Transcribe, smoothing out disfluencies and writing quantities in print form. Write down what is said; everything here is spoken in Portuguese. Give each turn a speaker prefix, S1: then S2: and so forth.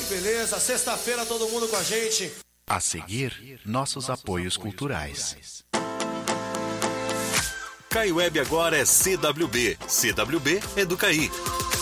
S1: beleza. Sexta-feira todo mundo com a gente.
S2: A seguir, nossos apoios culturais.
S3: CAI Web agora é CWB. CWB é do CAI.